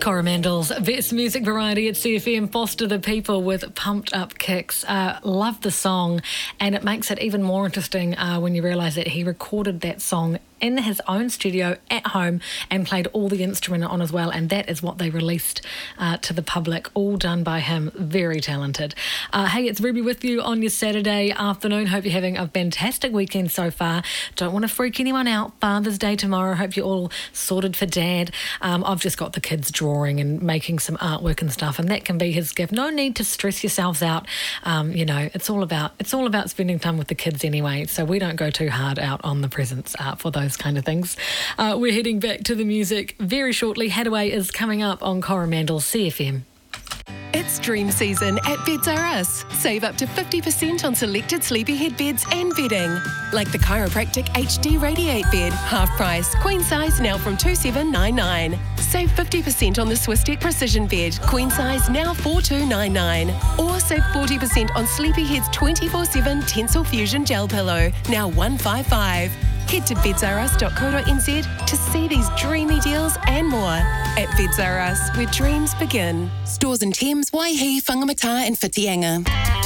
Coromandel's Best Music Variety at CFM. Foster the People with Pumped Up Kicks. Love the song, and it makes it even more interesting when you realise that he recorded that song in his own studio at home and played all the instrument on as well, and that is what they released to the public, all done by him. Very talented. Hey, it's Ruby with you on your Saturday afternoon. Hope you're having a fantastic weekend so far. Don't want to freak anyone out. Father's Day tomorrow. Hope you're all sorted for Dad. I've just got the kids drawing and making some artwork and stuff, and that can be his gift. No need to stress yourselves out. It's all about spending time with the kids anyway, so we don't go too hard out on the presents for those kind of things. We're heading back to the music very shortly. Hadaway is coming up on Coromandel's CFM. It's dream season at Beds R Us. Save up to 50% on selected sleepyhead beds and bedding. Like the Chiropractic HD Radiate bed, half price, queen size now from $2,799. Save 50% on the Swisstech Precision bed, queen size now $4,299. Or save 40% on Sleepyhead's 24/7 Tensile Fusion gel pillow, now $155. Head to bedsrus.co.nz to see these dreamy deals and more. At Beds R Us, where dreams begin. Stores in Thames, Waihi, Whangamata and Whitianga.